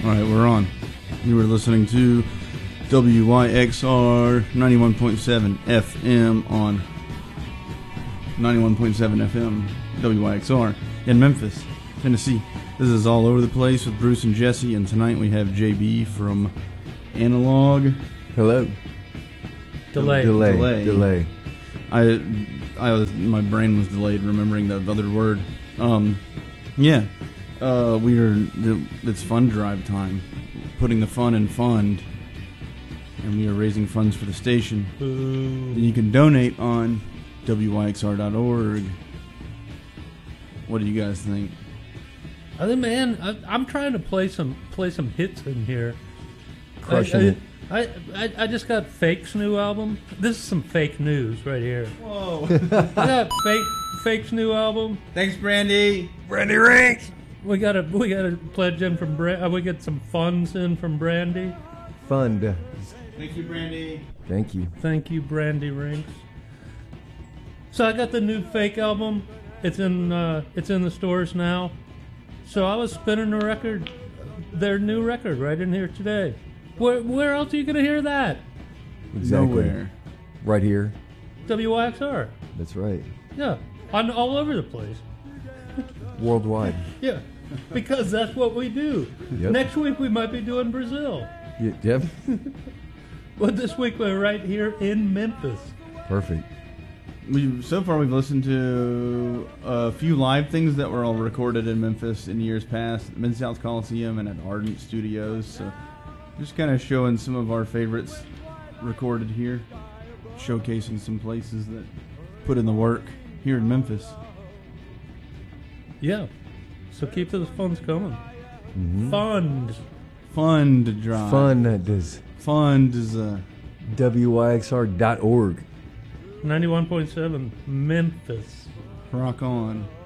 All right, we're on. You were listening to WYXR 91.7 FM on 91.7 FM WYXR in Memphis, Tennessee. This is All Over the Place with Bruce and Jesse, and tonight we have JB from Analog. Hello. Delay. My brain was delayed remembering that other word. It's fund drive time. Putting the fun in fund. And we are raising funds for the station. And you can donate on WYXR.org. What do you guys think? I think, man, I'm trying to play some hits in here. Crushing it. I just got Fake's new album. This is some fake news right here. Whoa. I got Fake's new album. Thanks, Brandy. Brandy Ranks. We got a pledge in from we get some funds in from Brandy. Fund. Thank you, Brandy. Thank you. Thank you, Brandy Rinks. So I got the new Fake album. It's in the stores now. So I was spinning their new record right in here today. Where else are you gonna hear that? Exactly. Nowhere. Right here. WYXR. That's right. Yeah, all over the place. Worldwide. Yeah, because that's what we do. Yep. Next week we might be doing Brazil. Yep. But this week we're right here in Memphis. Perfect. So far we've listened to a few live things that were all recorded in Memphis in years past, Mid-South Coliseum and at Ardent Studios. So just kind of showing some of our favorites recorded here, showcasing some places that put in the work here in Memphis. Yeah, so keep those funds coming. Mm-hmm. Fund drive. Fund is WYXR.org. 91.7 Memphis. rock on.